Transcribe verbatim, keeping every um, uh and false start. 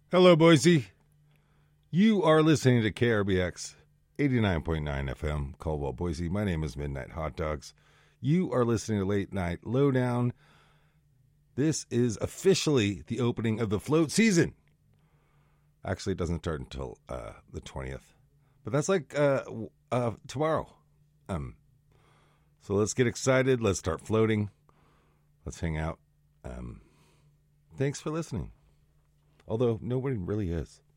Hello, Boise. You are listening to K R B X eighty-nine point nine F M, Caldwell, Boise. My name is Midnight Hot Dogs. You are listening to Late Night Lowdown. This is officially the opening of the float season. Actually, it doesn't start until uh, the twentieth. But that's like uh, uh, tomorrow. Um, so let's get excited. Let's start floating. Let's hang out. Um, thanks for listening. Although nobody really is.